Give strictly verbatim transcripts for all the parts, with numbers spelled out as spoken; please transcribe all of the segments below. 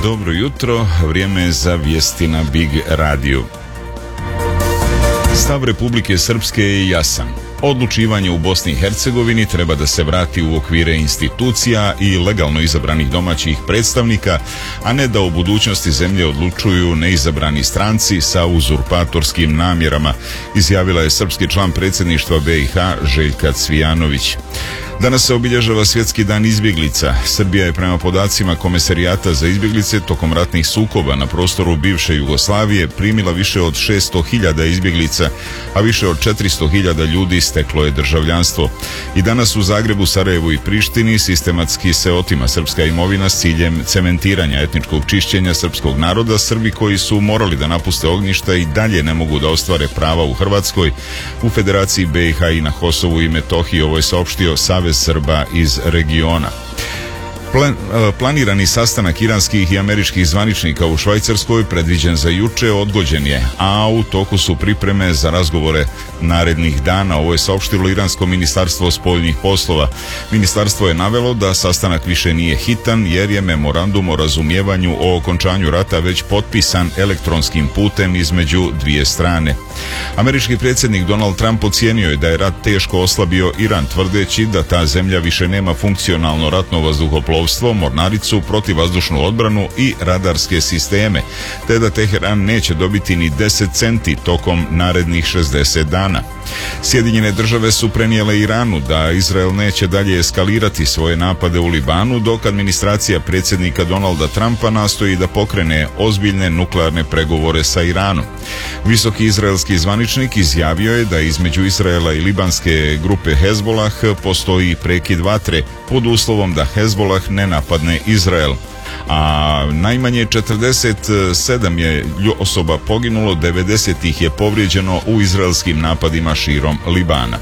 Dobro jutro, vrijeme je za vijesti na Big radiju. Stav Republike Srpske je jasan. Odlučivanje u Bosni i Hercegovini treba da se vrati u okvire institucija i legalno izabranih domaćih predstavnika, a ne da u budućnosti zemlje odlučuju neizabrani stranci sa uzurpatorskim namjerama, izjavila je srpski član predsjedništva B i H Željka Cvijanović. Danas se obilježava Svjetski dan izbjeglica. Srbija je prema podacima Komesarijata za izbjeglice tokom ratnih sukoba na prostoru bivše Jugoslavije primila više od šesto hiljada izbjeglica, a više od četiristo hiljada ljudi steklo je državljanstvo. I danas u Zagrebu, Sarajevu i Prištini sistematski se otima srpska imovina s ciljem cementiranja etničkog čišćenja srpskog naroda. Srbi koji su morali da napuste ognjišta i dalje ne mogu da ostvare prava u Hrvatskoj, u Federaciji B i H i na Kosovu i Metohiji. Ovo je saopštio Savez Srba iz regiona. Plan, planirani sastanak iranskih i američkih zvaničnika u Švajcarskoj predviđen za juče odgođen je, a u toku su pripreme za razgovore narednih dana. Ovo je saopštilo iransko ministarstvo spoljnih poslova. Ministarstvo je navelo da sastanak više nije hitan jer je memorandum o razumijevanju o okončanju rata već potpisan elektronskim putem između dvije strane. Američki predsjednik Donald Trump ocijenio je da je rat teško oslabio Iran, tvrdeći da ta zemlja više nema funkcionalno ratno vazduhoplovstvo, mornaricu, protivvazdušnu odbranu i radarske sisteme, te da Teheran neće dobiti ni deset centi tokom narednih šezdeset dana. Sjedinjene države su prenijele Iranu da Izrael neće dalje eskalirati svoje napade u Libanu, dok administracija predsjednika Donalda Trumpa nastoji da pokrene ozbiljne nuklearne pregovore sa Iranom. Visoki izraelski zvaničnik izjavio je da između Izraela i libanske grupe Hezbolah postoji prekid vatre pod uslovom da Hezbolah ne napadne Izrael. A najmanje četrdeset sedam je osoba poginulo, devedeset ih je povrijeđeno u izraelskim napadima širom Libana.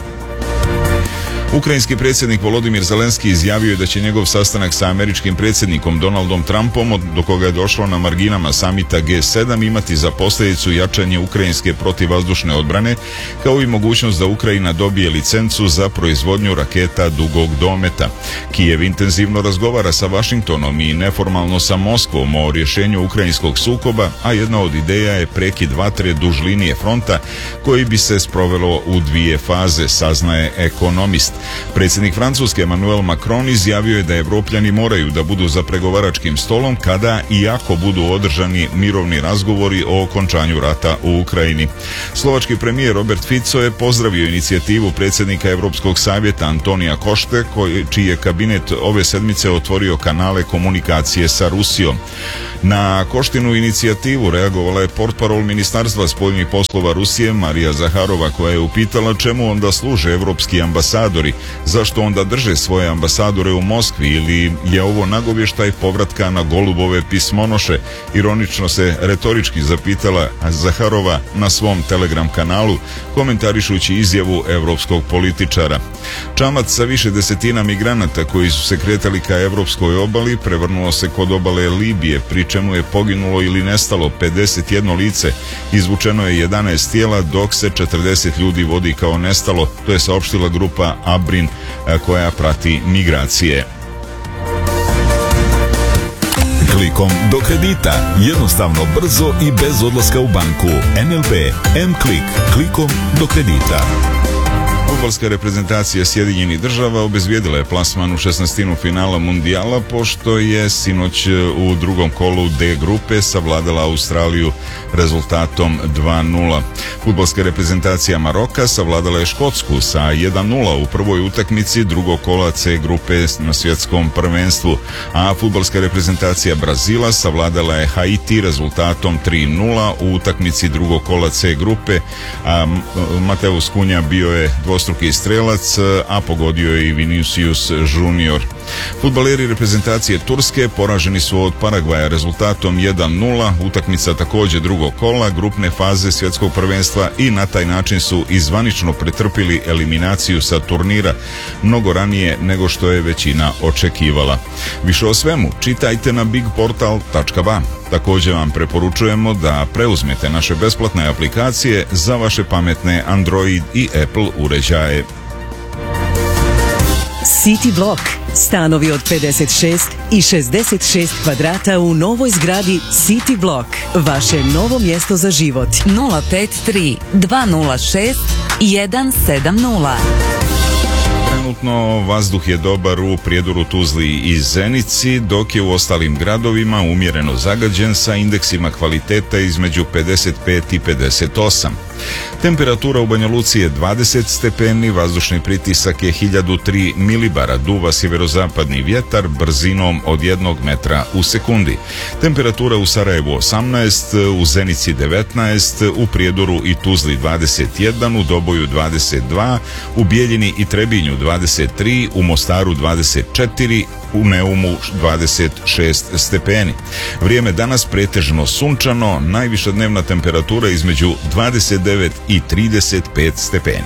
Ukrajinski predsjednik Volodimir Zelenski izjavio je da će njegov sastanak sa američkim predsjednikom Donaldom Trumpom, do koga je došlo na marginama samita G sedam, imati za posljedicu jačanje ukrajinske protivvazdušne odbrane, kao i mogućnost da Ukrajina dobije licencu za proizvodnju raketa dugog dometa. Kijev intenzivno razgovara sa Vašingtonom i neformalno sa Moskvom o rješenju ukrajinskog sukoba, a jedna od ideja je prekid vatre duž linije fronta koji bi se sprovelo u dvije faze, saznaje Ekonomist. Predsjednik Francuske Emmanuel Macron izjavio je da Evropljani moraju da budu za pregovaračkim stolom kada i ako budu održani mirovni razgovori o okončanju rata u Ukrajini. Slovački premijer Robert Fico je pozdravio inicijativu predsjednika Europskog savjeta Antonija Košte, koji, čiji je kabinet ove sedmice otvorio kanale komunikacije sa Rusijom. Na Koštinu inicijativu reagovala je portparol Ministarstva spoljnih poslova Rusije Marija Zaharova, koja je upitala čemu onda služe evropski ambasadori, zašto onda drže svoje ambasadore u Moskvi, ili je ovo nagovještaj povratka na golubove pismonoše, ironično se retorički zapitala Zaharova na svom Telegram kanalu, komentarišući izjavu evropskog političara. Čamac sa više desetina migranata koji su se kretali ka evropskoj obali prevrnuo se kod obale Libije, pri čemu je poginulo ili nestalo pedeset jedno lice, izvučeno je jedanaest tijela, dok se četrdeset ljudi vodi kao nestalo, to je saopštila grupa Abrin koja prati migracije. Klikom do kredita, jednostavno, brzo i bez odlaska u banku. N L B M-Klik, klikom do kredita. Fudbalska reprezentacija Sjedinjenih država obezvijedila je plasman u šesnaestinu finala mundijala, pošto je sinoć u drugom kolu D grupe savladala Australiju rezultatom dva nula. Fudbalska reprezentacija Maroka savladala je Škotsku sa jedan nula u prvoj utakmici drugog kola C grupe na svjetskom prvenstvu, a fudbalska reprezentacija Brazila savladala je Haiti rezultatom tri nula u utakmici drugog kola C grupe, a Mateus Cunha bio je dvostruki strelac, a pogodio je i Vinicius Junior. Fudbaleri reprezentacije Turske poraženi su od Paragvaja rezultatom jedan nula, utakmica također drugog kola grupne faze svjetskog prvenstva, i na taj način su izvanično pretrpili eliminaciju sa turnira mnogo ranije nego što je većina očekivala. Više o svemu čitajte na big portal tačka ba. Također vam preporučujemo da preuzmete naše besplatne aplikacije za vaše pametne Android i Apple uređaje. City Block. Stanovi od pedeset šest i šezdeset šest kvadrata u novoj zgradi City Block. Vaše novo mjesto za život. nula pet tri dva nula šest jedan sedam nula. Trenutno vazduh je dobar u Prijedoru, Tuzli i Zenici, dok je u ostalim gradovima umjereno zagađen sa indeksima kvaliteta između pedeset pet i pedeset osam. Temperatura u Banja Luci je dvadeset stepeni, vazdušni pritisak je hiljadu tri milibara, duva sjeverozapadni vjetar brzinom od jednog metra u sekundi. Temperatura u Sarajevu osamnaest, u Zenici devetnaest, u Prijedoru i Tuzli dvadeset jedan, u Doboju dvadeset dva, u Bijeljini i Trebinju dvadeset tri, u Mostaru dvadeset četiri, u Neumu dvadeset šest stepeni. Vrijeme danas pretežno sunčano, najviša dnevna temperatura između dvadeset devet i trideset pet stepeni.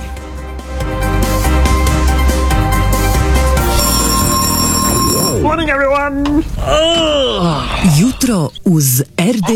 Jutro uz R D